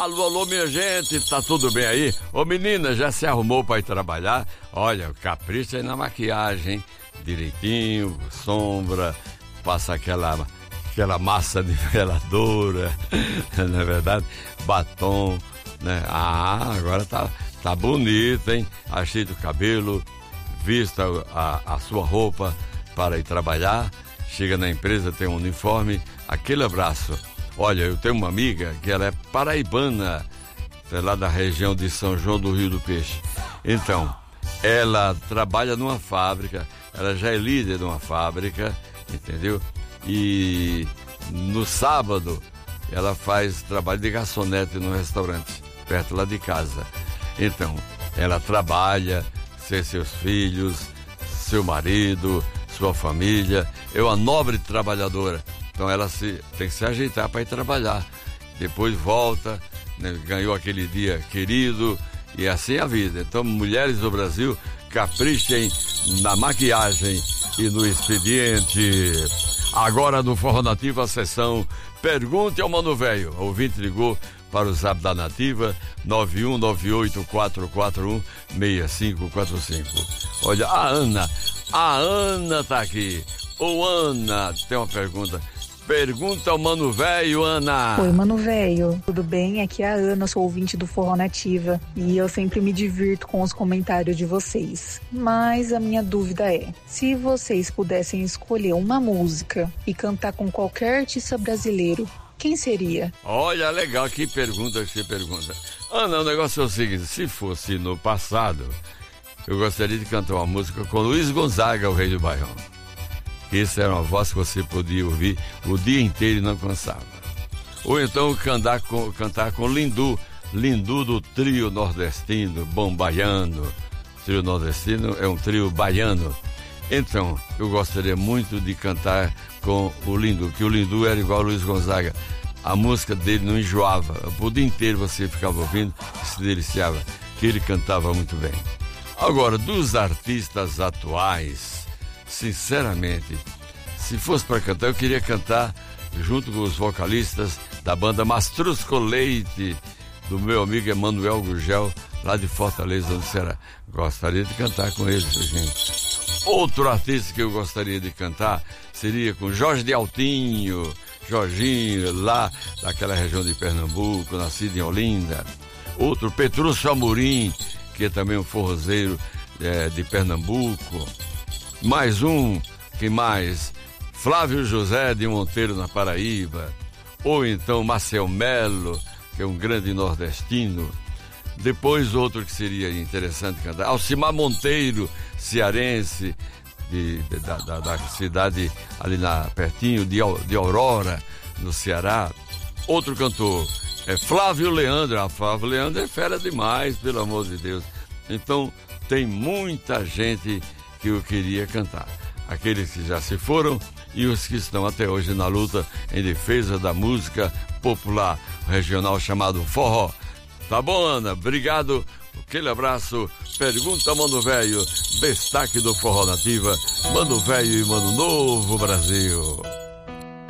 Alô, alô, minha gente, tá tudo bem aí? Ô menina, já se arrumou pra ir trabalhar? Olha, capricha aí na maquiagem, hein? Direitinho, sombra, passa aquela massa niveladora, não é verdade? Batom, né? Ah, agora tá bonito, hein? Ajeita o cabelo, vista a sua roupa para ir trabalhar, chega na empresa, tem um uniforme, aquele abraço. Olha, eu tenho uma amiga que ela é paraibana, é lá da região de São João do Rio do Peixe. Então, ela trabalha numa fábrica, ela já é líder de uma fábrica, entendeu? E no sábado ela faz trabalho de garçonete num restaurante, perto lá de casa. Então, ela trabalha, seus filhos, seu marido, sua família, é uma nobre trabalhadora. Então ela tem que se ajeitar para ir trabalhar. Depois volta, né, ganhou aquele dia querido e assim é a vida. Então, mulheres do Brasil, caprichem na maquiagem e no expediente. Agora no Forró Nativa, a sessão Pergunte ao Mano Velho. O ouvinte ligou para o zap da Nativa 91984416545. Olha, a Ana tá aqui. Ô Ana, tem uma pergunta. Pergunta ao Mano Velho, Ana. Oi, Mano Velho, tudo bem? Aqui é a Ana, sou ouvinte do Forró Nativa e eu sempre me divirto com os comentários de vocês. Mas a minha dúvida é, se vocês pudessem escolher uma música e cantar com qualquer artista brasileiro, quem seria? Olha, legal, que pergunta que você pergunta. Ana, o negócio é o seguinte, se fosse no passado, eu gostaria de cantar uma música com Luiz Gonzaga, o Rei do Baião. Essa era uma voz que você podia ouvir o dia inteiro e não cansava. Ou então cantar com Lindu do trio nordestino, bom baiano. O trio nordestino é um trio baiano. Então, eu gostaria muito de cantar com o Lindu, que o Lindu era igual ao Luiz Gonzaga. A música dele não enjoava. O dia inteiro você ficava ouvindo e se deliciava, que ele cantava muito bem. Agora, dos artistas atuais, sinceramente, se fosse para cantar, eu queria cantar junto com os vocalistas da banda Mastrusco Leite, do meu amigo Emanuel Gurgel, lá de Fortaleza, do Ceará. Gostaria de cantar com eles, gente. Outro artista que eu gostaria de cantar seria com Jorge de Altinho, Jorginho, lá daquela região de Pernambuco, nascido em Olinda. Outro, Petrúcio Amorim, que é também um forrozeiro de Pernambuco. Mais um, quem mais? Flávio José de Monteiro, na Paraíba. Ou então Marcel Melo, que é um grande nordestino. Depois outro que seria interessante cantar, Alcimar Monteiro, cearense, da cidade ali pertinho de Aurora, no Ceará. Outro cantor é Flávio Leandro. Flávio Leandro é fera demais, pelo amor de Deus. Então tem muita gente que eu queria cantar. Aqueles que já se foram e os que estão até hoje na luta em defesa da música popular regional chamado forró. Tá bom, Ana? Obrigado. Aquele abraço. Pergunta, Mano Velho. Destaque do Forró Nativa. Mano Velho e Mano Novo Brasil.